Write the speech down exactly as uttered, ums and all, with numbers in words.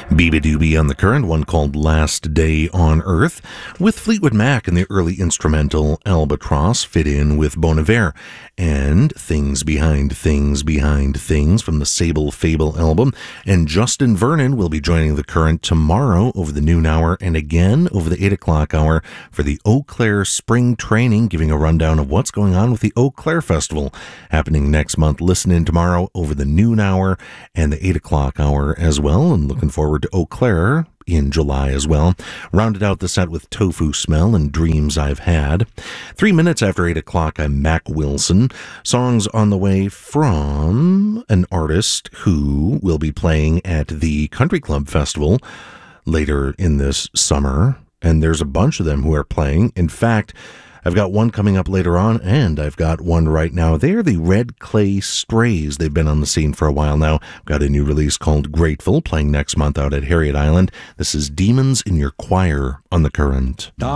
Beebe Doobie on the Current, one called Last Day on Earth, with Fleetwood Mac and the early instrumental Albatross fit in with Bon Iver, and Things Behind Things Behind Things from the Sable Fable album. And Justin Vernon will be joining the Current tomorrow over the noon hour and again over the eight o'clock hour for the Eau Claire Spring Training, giving a rundown of what's going on with the Eau Claire Festival happening next month. Listen in tomorrow over the noon hour and the eight o'clock hour as well, and looking forward to Eau Claire in July as well. Rounded out the set with Tofu Smell and Dreams I've Had. Three minutes after eight o'clock, I'm Mac Wilson. Songs on the way from an artist who will be playing at the Country Club Festival later in this summer. And there's a bunch of them who are playing. In fact, I've got one coming up later on, and I've got one right now. They're the Red Clay Strays. They've been on the scene for a while now. Got a new release called Grateful, playing next month out at Harriet Island. This is Demons in Your Choir on the Current.